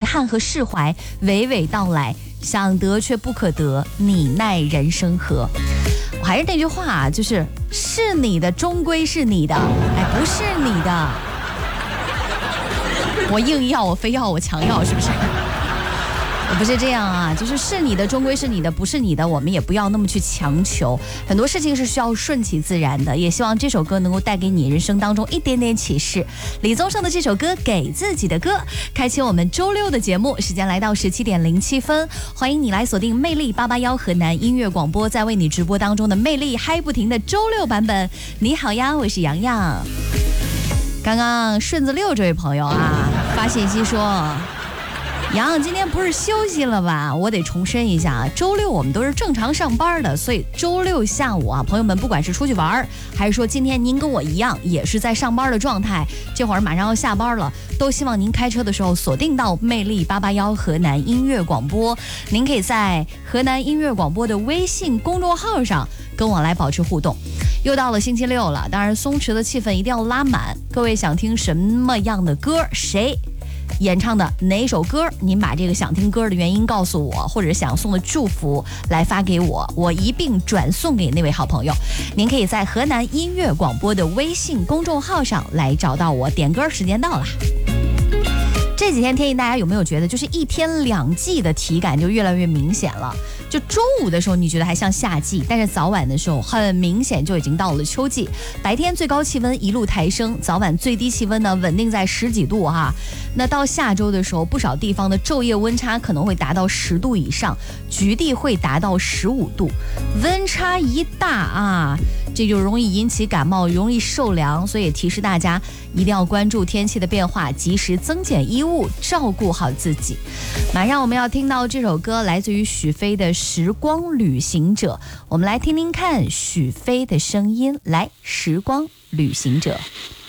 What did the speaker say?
憾和释怀娓娓道来，想得却不可得，你奈人生何。我还是那句话啊，就是是你的终归是你的，哎，不是你的，我硬要，我非要，我强要，是不是？我不是这样啊，就是是你的终归是你的，不是你的我们也不要那么去强求，很多事情是需要顺其自然的。也希望这首歌能够带给你人生当中一点点启示。李宗盛的这首歌《给自己的歌》，开启我们周六的节目，时间来到17:07，欢迎你来锁定魅力881河南音乐广播，在为你直播当中的魅力嗨不停的周六版本。你好呀，我是洋洋。刚刚顺子六这位朋友啊发信息说，杨，今天不是休息了吧？我得重申一下啊，周六我们都是正常上班的，所以周六下午啊，朋友们不管是出去玩，还是说今天您跟我一样也是在上班的状态，这会儿马上要下班了，都希望您开车的时候锁定到魅力881河南音乐广播。您可以在河南音乐广播的微信公众号上跟我来保持互动。又到了星期六了，当然松弛的气氛一定要拉满。各位想听什么样的歌？谁演唱的哪首歌？您把这个想听歌的原因告诉我，或者想送的祝福来发给我，我一并转送给那位好朋友。您可以在河南音乐广播的微信公众号上来找到我。点歌时间到了。这几天天气大家有没有觉得就是一天两季的体感就越来越明显了？就中午的时候你觉得还像夏季，但是早晚的时候很明显就已经到了秋季。白天最高气温一路抬升，早晚最低气温呢稳定在10几度哈。那到下周的时候，不少地方的昼夜温差可能会达到10度以上，局地会达到15度，温差一大啊，这就容易引起感冒，容易受凉，所以提示大家一定要关注天气的变化，及时增减衣物，照顾好自己。马上我们要听到这首歌，来自于许飞的《时光旅行者》，我们来听听看许飞的声音。来，《时光旅行者》。